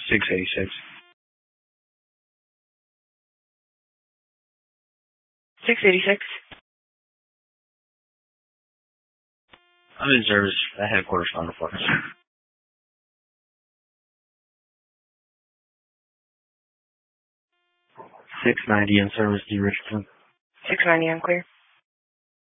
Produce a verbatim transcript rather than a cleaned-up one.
six eighty-six. six eighty-six. I'm in service at headquarters on the floor. six ninety in service, D. Richardson. six ninety, I'm clear.